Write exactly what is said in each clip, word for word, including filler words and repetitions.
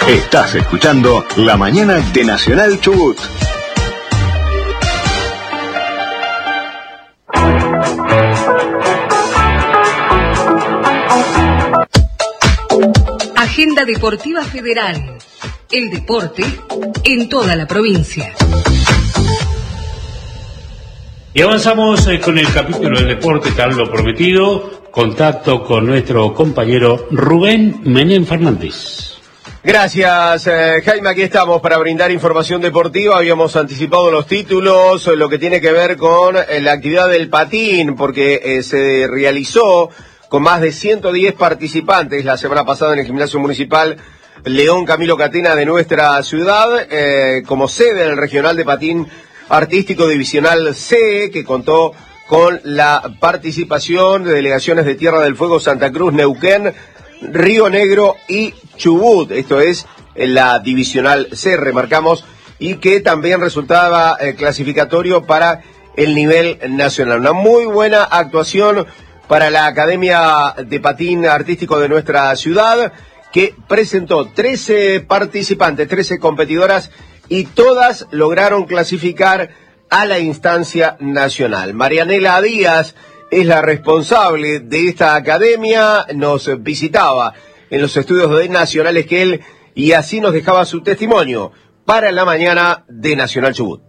Estás escuchando La Mañana de Nacional Chubut. Agenda Deportiva Federal. El deporte en toda la provincia. Y avanzamos eh, con el capítulo del deporte, tal lo prometido. Contacto con nuestro compañero Rubén Menem Fernández. Gracias, eh, Jaime, aquí estamos para brindar información deportiva. Habíamos anticipado los títulos, lo que tiene que ver con eh, la actividad del patín, porque eh, se realizó con más de ciento diez participantes la semana pasada en el Gimnasio Municipal León Camilo Catena de nuestra ciudad, eh, como sede del Regional de Patín Artístico Divisional C, que contó con la participación de delegaciones de Tierra del Fuego, Santa Cruz, Neuquén, Río Negro y Chubut. Esto es la Divisional C, remarcamos, y que también resultaba eh, clasificatorio para el nivel nacional. Una muy buena actuación para la Academia de Patín Artístico de nuestra ciudad, que presentó trece participantes, trece competidoras, y todas lograron clasificar a la instancia nacional. Marianela Díaz es la responsable de esta academia, nos visitaba en los estudios de Nacional Esquel y así nos dejaba su testimonio para la mañana de Nacional Chubut.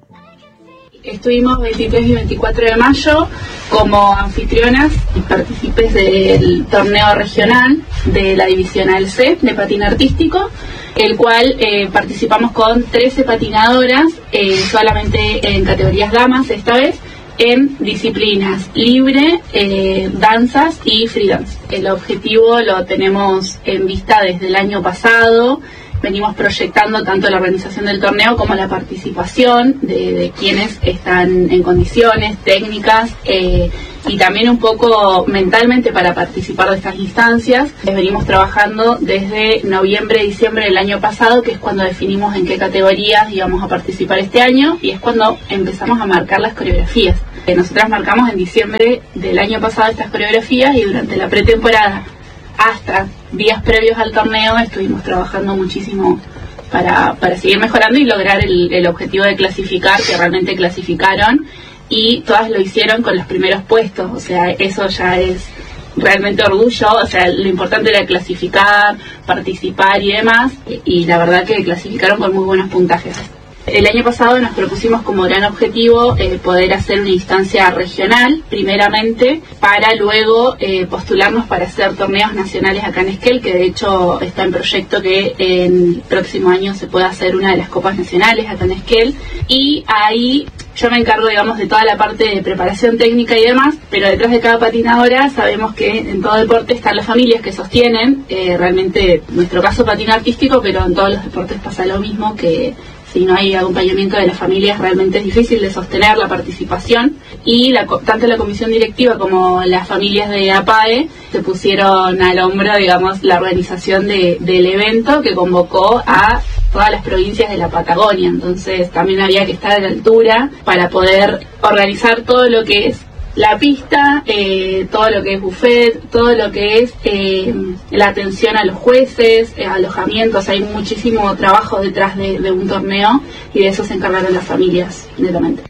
Estuvimos veintitrés y veinticuatro de mayo como anfitrionas y partícipes del torneo regional de la Divisional C de patín artístico, el cual eh, participamos con trece patinadoras, eh, solamente en categorías damas esta vez, en disciplinas libre, eh, danzas y free dance. El objetivo lo tenemos en vista desde el año pasado. Venimos proyectando tanto la organización del torneo como la participación de, de quienes están en condiciones técnicas eh, y también un poco mentalmente para participar de estas instancias. Venimos trabajando desde noviembre, diciembre del año pasado, que es cuando definimos en qué categorías íbamos a participar este año, y es cuando empezamos a marcar las coreografías. Eh, nosotras marcamos en diciembre del año pasado estas coreografías, y durante la pretemporada hasta días previos al torneo estuvimos trabajando muchísimo para, para seguir mejorando y lograr el, el objetivo de clasificar, que realmente clasificaron, y todas lo hicieron con los primeros puestos. O sea, eso ya es realmente orgullo. O sea, lo importante era clasificar, participar y demás, y la verdad que clasificaron con muy buenos puntajes. El año pasado nos propusimos como gran objetivo eh, poder hacer una instancia regional, primeramente, para luego eh, postularnos para hacer torneos nacionales acá en Esquel, que de hecho está en proyecto que en el próximo año se pueda hacer una de las copas nacionales acá en Esquel, y ahí yo me encargo, digamos, de toda la parte de preparación técnica y demás, pero detrás de cada patinadora sabemos que en todo deporte están las familias que sostienen, eh, realmente, en nuestro caso patín artístico, pero en todos los deportes pasa lo mismo, que si no hay acompañamiento de las familias realmente es difícil de sostener la participación, y la, tanto la comisión directiva como las familias de APAE se pusieron al hombro, digamos, la organización de, del evento, que convocó a todas las provincias de la Patagonia. Entonces también había que estar a la altura para poder organizar todo lo que es la pista, eh, todo lo que es buffet, todo lo que es eh, la atención a los jueces, eh, alojamientos. Hay muchísimo trabajo detrás de, de un torneo, y de eso se encargaron las familias netamente.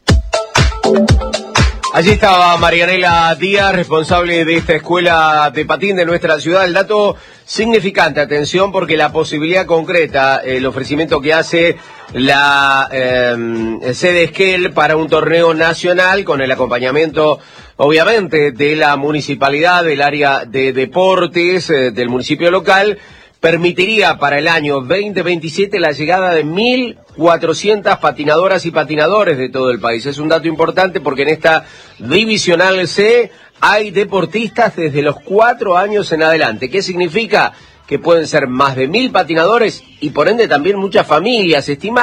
Allí estaba Marianela Díaz, responsable de esta escuela de patín de nuestra ciudad. El dato significante, atención, porque la posibilidad concreta, el ofrecimiento que hace la eh, sede Esquel para un torneo nacional, con el acompañamiento, obviamente, de la municipalidad, del área de deportes, eh, del municipio local, permitiría para el año veinte veintisiete la llegada de mil cuatrocientas patinadoras y patinadores de todo el país. Es un dato importante porque en esta Divisional C hay deportistas desde los cuatro años en adelante. ¿Qué significa? Que pueden ser más de mil patinadores y por ende también muchas familias. Se estima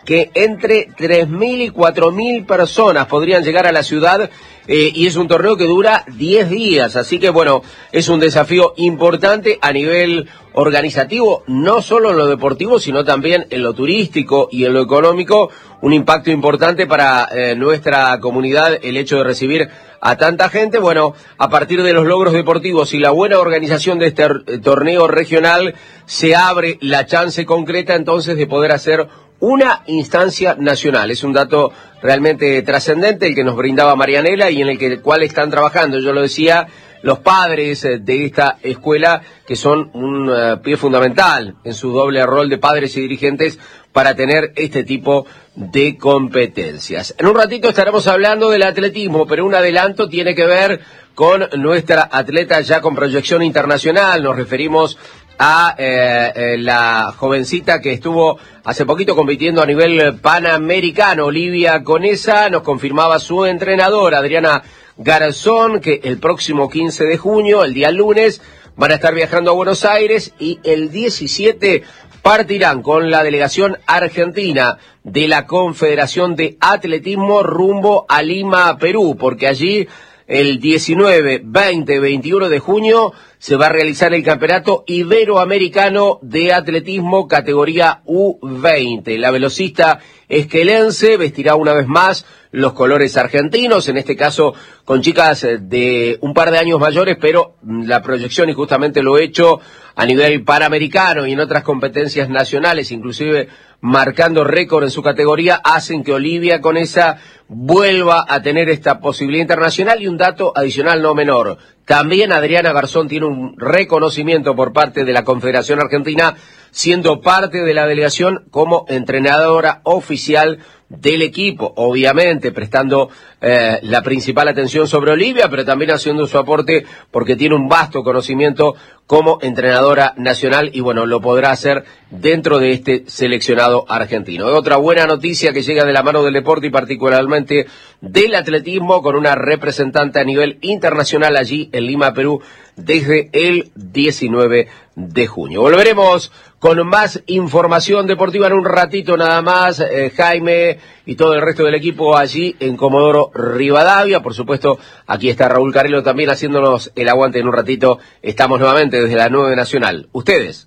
que entre tres mil y cuatro mil personas podrían llegar a la ciudad, eh, y es un torneo que dura diez días, así que bueno, es un desafío importante a nivel organizativo, no solo en lo deportivo, sino también en lo turístico y en lo económico, un impacto importante para eh, nuestra comunidad, el hecho de recibir a tanta gente. Bueno, a partir de los logros deportivos y la buena organización de este torneo regional, se abre la chance concreta entonces de poder hacer una instancia nacional. Es un dato realmente trascendente el que nos brindaba Marianela y en el que, cual están trabajando, yo lo decía, los padres de esta escuela, que son un uh, pie fundamental en su doble rol de padres y dirigentes para tener este tipo de competencias. En un ratito estaremos hablando del atletismo, pero un adelanto tiene que ver con nuestra atleta ya con proyección internacional. Nos referimos a eh, eh, la jovencita que estuvo hace poquito compitiendo a nivel panamericano, Olivia Conesa. Nos confirmaba su entrenadora, Adriana Garzón, que el próximo quince de junio, el día lunes, van a estar viajando a Buenos Aires y el diecisiete partirán con la delegación argentina de la Confederación de Atletismo rumbo a Lima, Perú, porque allí el diecinueve, veinte, veintiuno de junio se va a realizar el Campeonato Iberoamericano de Atletismo categoría U veinte. La velocista esquelense vestirá una vez más los colores argentinos, en este caso con chicas de un par de años mayores, pero la proyección, y justamente lo he hecho a nivel panamericano y en otras competencias nacionales, inclusive marcando récord en su categoría, hacen que Olivia Conesa vuelva a tener esta posibilidad internacional. Y un dato adicional no menor, también Adriana Garzón tiene un reconocimiento por parte de la Confederación Argentina, siendo parte de la delegación como entrenadora oficial del equipo, obviamente prestando eh, la principal atención sobre Olivia, pero también haciendo su aporte porque tiene un vasto conocimiento como entrenadora nacional y bueno, lo podrá hacer dentro de este seleccionado argentino. Otra buena noticia que llega de la mano del deporte y particularmente del atletismo, con una representante a nivel internacional allí en Lima, Perú, desde el diecinueve de junio. Volveremos con más información deportiva en un ratito nada más, eh, Jaime y todo el resto del equipo allí en Comodoro Rivadavia. Por supuesto, aquí está Raúl Carrelo también haciéndonos el aguante en un ratito. Estamos nuevamente desde la nueve Nacional. ¿Ustedes?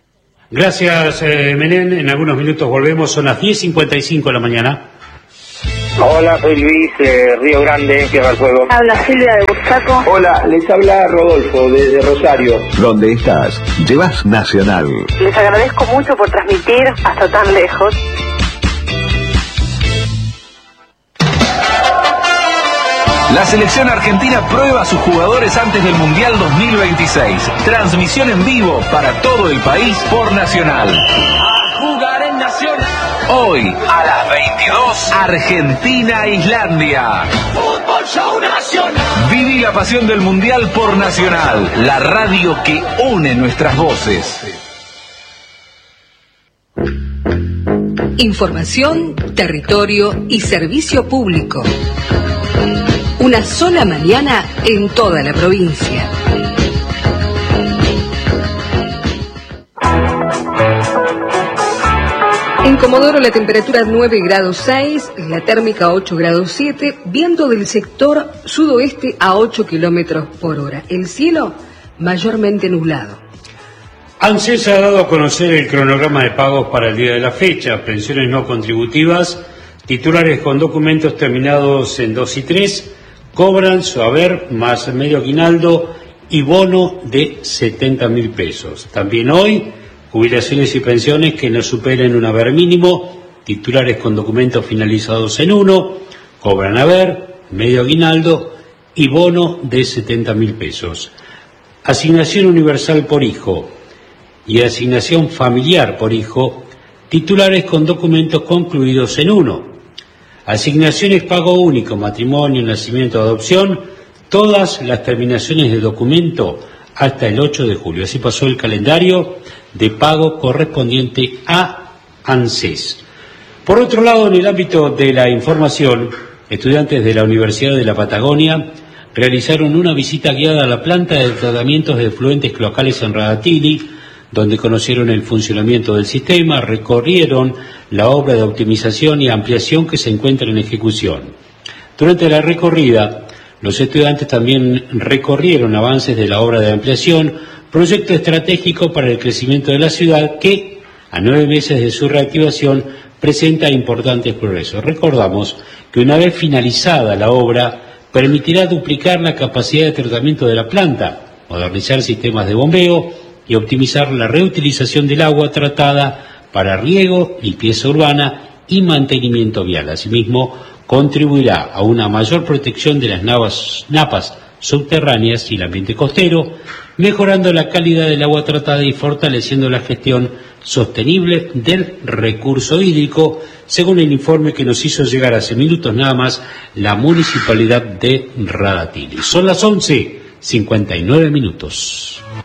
Gracias, eh, Menem. En algunos minutos volvemos. Son las diez cincuenta y cinco de la mañana. Hola, soy Luis, eh, Río Grande, Tierra del Fuego. Habla Silvia de Bursaco. Hola, les habla Rodolfo desde Rosario. ¿Dónde estás? Llevas Nacional. Les agradezco mucho por transmitir hasta tan lejos. La selección argentina prueba a sus jugadores antes del Mundial dos mil veintiséis. Transmisión en vivo para todo el país por Nacional. A jugar en Nacional. Hoy, a las veintidós, Argentina-Islandia. Fútbol Show Nacional. Viví la pasión del Mundial por Nacional, la radio que une nuestras voces. Información, territorio y servicio público. Una sola mañana en toda la provincia. En Comodoro la temperatura nueve grados seis, la térmica ocho grados siete, viento del sector sudoeste a ocho kilómetros por hora. El cielo mayormente nublado. ANSES ha dado a conocer el cronograma de pagos para el día de la fecha. Pensiones no contributivas, titulares con documentos terminados en dos y tres, cobran su haber más medio aguinaldo y bono de setenta mil pesos. También hoy, jubilaciones y pensiones que no superen un haber mínimo, titulares con documentos finalizados en uno, cobran haber, medio aguinaldo y bono de setenta mil pesos. Asignación universal por hijo y asignación familiar por hijo, titulares con documentos concluidos en uno. Asignaciones pago único, matrimonio, nacimiento, adopción, todas las terminaciones de documento hasta el ocho de julio. Así pasó el calendario de pago correspondiente a ANSES. Por otro lado, en el ámbito de la información, estudiantes de la Universidad de la Patagonia realizaron una visita guiada a la planta de tratamientos de efluentes cloacales en Radatili, donde conocieron el funcionamiento del sistema, recorrieron la obra de optimización y ampliación que se encuentra en ejecución. Durante la recorrida, los estudiantes también recorrieron avances de la obra de ampliación, proyecto estratégico para el crecimiento de la ciudad que, a nueve meses de su reactivación, presenta importantes progresos. Recordamos que una vez finalizada la obra, permitirá duplicar la capacidad de tratamiento de la planta, modernizar sistemas de bombeo y optimizar la reutilización del agua tratada para riego, limpieza urbana y mantenimiento vial. Asimismo, contribuirá a una mayor protección de las napas, napas subterráneas y el ambiente costero, mejorando la calidad del agua tratada y fortaleciendo la gestión sostenible del recurso hídrico, según el informe que nos hizo llegar hace minutos nada más la Municipalidad de Radatili. Son las once cincuenta y nueve minutos.